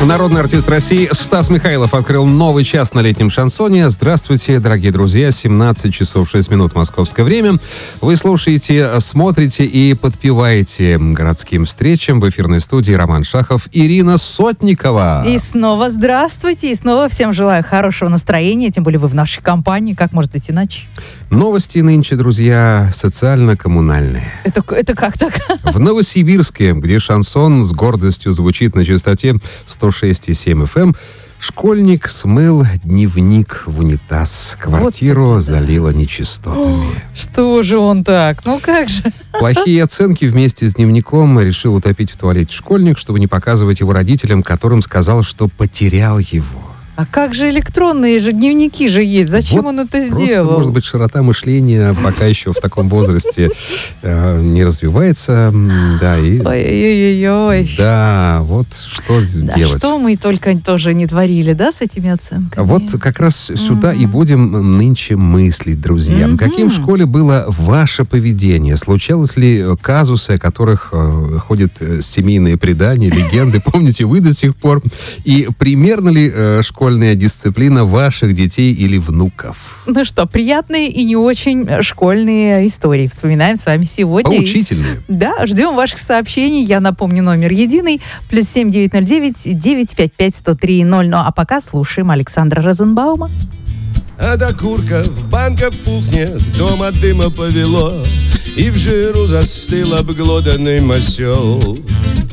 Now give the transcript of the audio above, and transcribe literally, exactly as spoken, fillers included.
Народный артист России Стас Михайлов открыл новый час на летнем шансоне. Здравствуйте, дорогие друзья. семнадцать часов шесть минут московское время. Вы слушаете, смотрите и подпеваете городским встречам. В эфирной студии Роман Шахов, Ирина Сотникова. И снова здравствуйте. И снова всем желаю хорошего настроения. Тем более вы в нашей компании. Как может быть иначе? Новости нынче, друзья, социально-коммунальные. Это, это как так? В Новосибирске, где шансон с гордостью звучит на частоте сто шесть и семь эф эм, школьник смыл дневник в унитаз. Квартиру вот залило нечистотами. О, что же он так? Ну как же? Плохие оценки вместе с дневником решил утопить в туалете школьник, чтобы не показывать его родителям, которым сказал, что потерял его. А как же электронные же дневники же есть? Зачем вот он это просто, сделал? Может быть, широта мышления пока еще в таком возрасте э, не развивается. Да, и... Ой-ой-ой. Да, вот что Да, делать. что мы только тоже не творили, да, с этими оценками? Вот как раз сюда Mm-hmm. и будем нынче мыслить, друзья. Mm-hmm. Каким в школе было ваше поведение? Случалось ли казусы, о которых э, ходят э, семейные предания, легенды, помните вы до сих пор? И примерно ли э, школьная дисциплина ваших детей или внуков? Ну что, приятные и не очень школьные истории вспоминаем с вами сегодня. Поучительные. И, да, ждем ваших сообщений. Я напомню, номер единый. Плюс семь девять ноль девять девять пять пять сто три ноль. Ну а пока слушаем Александра Розенбаума. А до курка в банках пухнет, дома дыма повело, и в жиру застыл обглоданный масел.